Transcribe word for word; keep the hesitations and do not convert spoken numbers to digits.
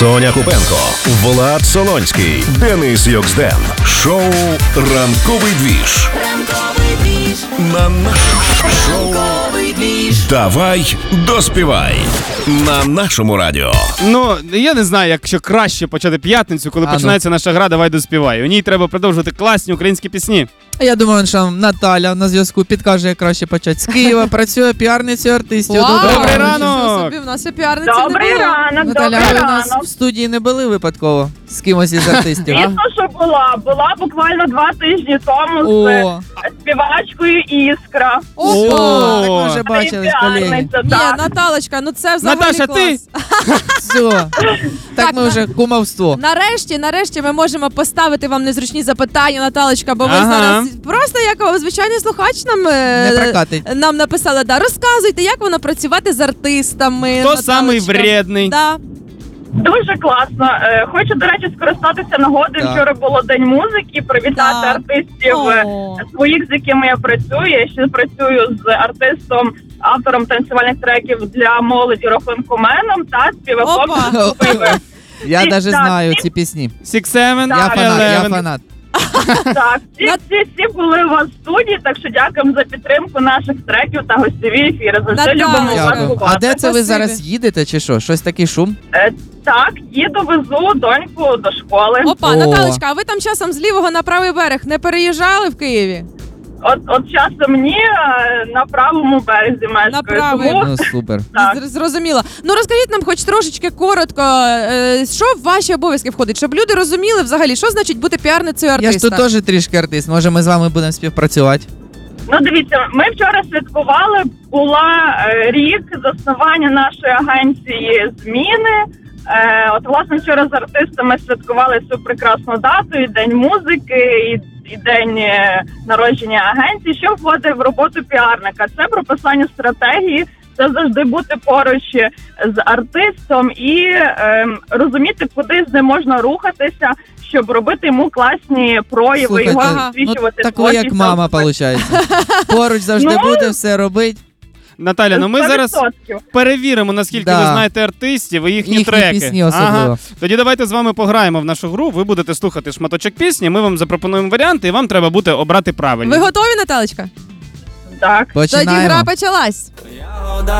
Соня Купенко, Влад Солонський, Денис Йоксден. Шоу «Ранковий двіж». Ранковий двіж. На нашому шоу Ранковий двіж. «Давай доспівай» на нашому радіо. Ну, я не знаю, якщо краще почати п'ятницю, коли А, починається наша гра «Давай доспівай». У ній треба продовжувати класні українські пісні. Я думаю, що Наталя на зв'язку підкаже, як краще почати. З Києва працює піарницею артистів. Вау! Добрий Нічого ранок! собі, в нас ще піарниці Добрий не було. ранок, Наталя, добрий ви у нас ранок. в студії не були випадково з кимось із артистів? Звісно, що була. Була буквально два тижні тому з О, співачкою Іскра. о, так ми вже Це бачились, колеги. піарниця, Ні, так. Наталочка, ну це взагалі Наташа, клас. ти? Все. Так ми вже кумовство. Нарешті, нарешті ми можемо поставити вам незручні запитання, Наталочка, бо ви Ага. зараз просто як звичайний слухач нам, е, Не прокатить. нам написали, да, розказуйте, як воно працювати з артистами. Хто Наталочка. самий вредний? Да. Дуже класно. Е, Хочу, до речі, скористатися нагодою. Так. Вчора було День музики, привітати Так. артистів е, О. своїх, з якими я працюю. Я ще працюю з артистом, автором танцювальних треків для молоді Рохункуменом та співаком. Опа. Супиви. Я Всі- навіть так, знаю всі- ці пісні. Six Seven, Я фанат, я Eleven. фанат. Так, всі, всі, всі були у вас в студії, так що дякуємо за підтримку наших треків та гостєві ефіри. Завжди Наталя. любимо вас Дякую. А бувати. де це ви Спасибі. зараз їдете чи що? Щось такий шум? Е, Так, їду, везу доньку до школи. Опа, О. Наталочка, а ви там часом з лівого на правий берег не переїжджали в Києві? От, от часом мені е, на правому березі мешкаю. правий. Тому Ну, супер. так. З- Зрозуміло. Ну розкажіть нам хоч трошечки коротко, е, що в ваші обов'язки входить, щоб люди розуміли взагалі, що значить бути піарницею Я ж артиста. тут теж трішки артист. Може, ми з вами будемо співпрацювати? Ну, дивіться, ми вчора святкували, була е, рік заснування нашої агенції «Зміни». Е, от, власне, вчора з артистами святкували цю прекрасну дату, і День музики, і, і день е, народження агенції. Що входить в роботу піарника? Це прописання стратегії, це завжди бути поруч з артистом і е, розуміти, куди з ним можна рухатися, щоб робити йому класні прояви, Слухайте, його ага. ну, освічувати. так ви як творчість, мама, особистість. виходить. Поруч завжди Ну, буде все робити. Наталя, ну ми сто зараз відсотків. перевіримо, наскільки Да. ви знаєте артистів і їхні, Їхні треки. пісні особливо. Ага. Тоді давайте з вами пограємо в нашу гру. Ви будете слухати шматочок пісні, ми вам запропонуємо варіанти, і вам треба буде обрати правильний. Ви готові, Наталочка? Так. Тоді Починаємо. гра почалась. Ягода